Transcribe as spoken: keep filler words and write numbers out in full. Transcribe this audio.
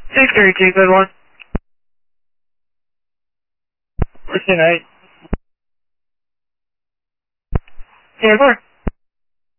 six thirty-two, good one. Listen, eight. Yeah, go on.